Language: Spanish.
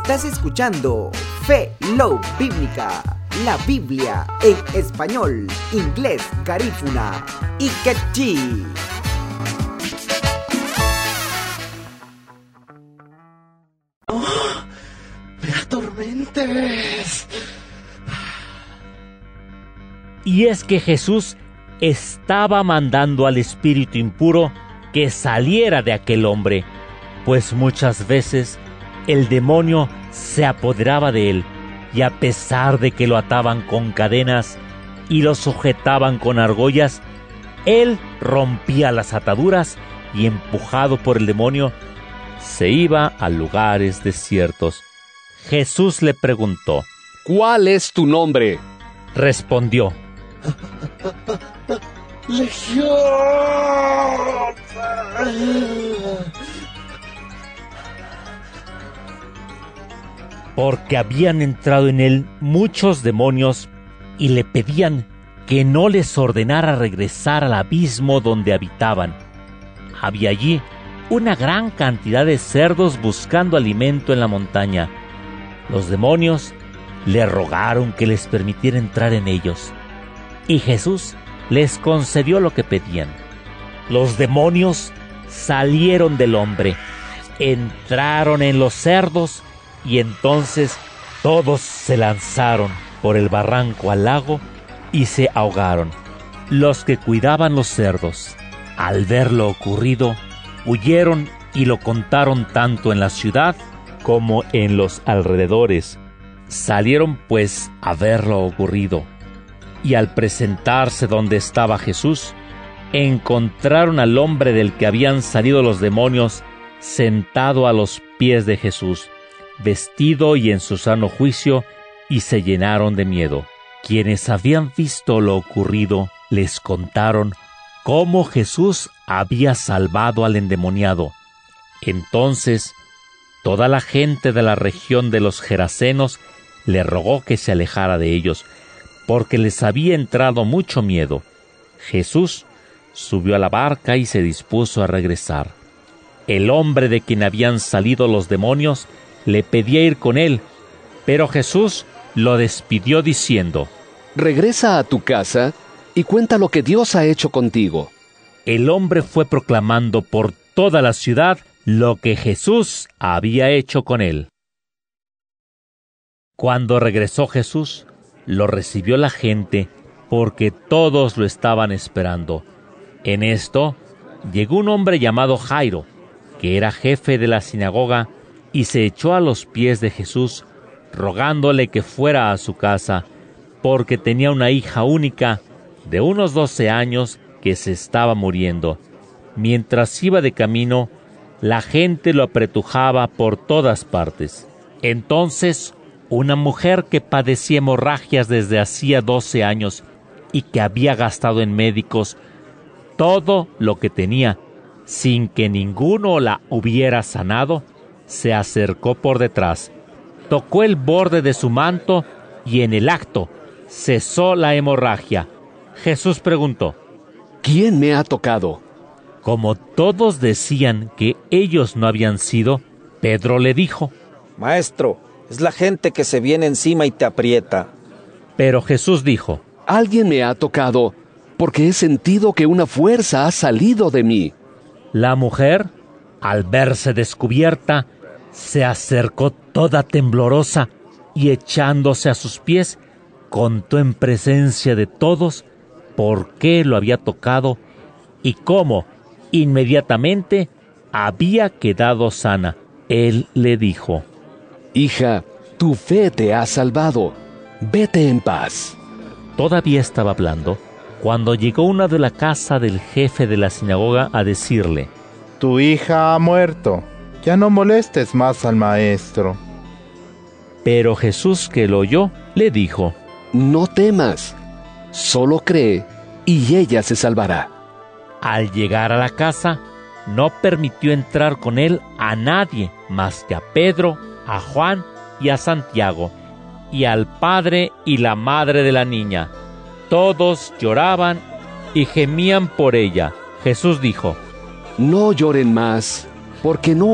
Estás escuchando Fe Love Bíblica, la Biblia en español, inglés, garífuna y quechí. ¡Oh! ¡Me atormentes! Y es que Jesús estaba mandando al espíritu impuro que saliera de aquel hombre, pues muchas veces el demonio se apoderaba de él, y a pesar de que lo ataban con cadenas y lo sujetaban con argollas, él rompía las ataduras y, empujado por el demonio, se iba a lugares desiertos. Jesús le preguntó: ¿Cuál es tu nombre? Respondió: ¡Legión! porque habían entrado en él muchos demonios y le pedían que no les ordenara regresar al abismo donde habitaban. Había allí una gran cantidad de cerdos buscando alimento en la montaña. Los demonios le rogaron que les permitiera entrar en ellos, y Jesús les concedió lo que pedían. Los demonios salieron del hombre, entraron en los cerdos, y entonces todos se lanzaron por el barranco al lago y se ahogaron. Los que cuidaban los cerdos, al ver lo ocurrido, huyeron y lo contaron tanto en la ciudad como en los alrededores. Salieron pues a ver lo ocurrido, y al presentarse donde estaba Jesús, encontraron al hombre del que habían salido los demonios sentado a los pies de Jesús, vestido y en su sano juicio, y se llenaron de miedo. Quienes habían visto lo ocurrido les contaron cómo Jesús había salvado al endemoniado. Entonces toda la gente de la región de los Gerasenos le rogó que se alejara de ellos, porque les había entrado mucho miedo. Jesús subió a la barca y se dispuso a regresar. El hombre de quien habían salido los demonios le pedía ir con él, pero Jesús lo despidió diciendo: Regresa a tu casa y cuenta lo que Dios ha hecho contigo. El hombre fue proclamando por toda la ciudad lo que Jesús había hecho con él. Cuando regresó Jesús, lo recibió la gente, porque todos lo estaban esperando. En esto llegó un hombre llamado Jairo, que era jefe de la sinagoga, y se echó a los pies de Jesús, rogándole que fuera a su casa, porque tenía una hija única de unos 12 años que se estaba muriendo. Mientras iba de camino, la gente lo apretujaba por todas partes. Entonces, una mujer que padecía hemorragias desde hacía 12 años y que había gastado en médicos todo lo que tenía, sin que ninguno la hubiera sanado, se acercó por detrás, tocó el borde de su manto y en el acto cesó la hemorragia. Jesús preguntó: ¿Quién me ha tocado? Como todos decían que ellos no habían sido, Pedro le dijo: Maestro, es la gente que se viene encima y te aprieta. Pero Jesús dijo: Alguien me ha tocado, porque he sentido que una fuerza ha salido de mí. La mujer, al verse descubierta, se acercó toda temblorosa y, echándose a sus pies, contó en presencia de todos por qué lo había tocado y cómo inmediatamente había quedado sana. Él le dijo: Hija, tu fe te ha salvado. Vete en paz. Todavía estaba hablando cuando llegó una de la casa del jefe de la sinagoga a decirle: Tu hija ha muerto. Ya no molestes más al maestro. Pero Jesús, que lo oyó, le dijo: No temas, solo cree y ella se salvará. Al llegar a la casa, no permitió entrar con él a nadie más que a Pedro, a Juan y a Santiago, y al padre y la madre de la niña. Todos lloraban y gemían por ella. Jesús dijo: No lloren más, porque no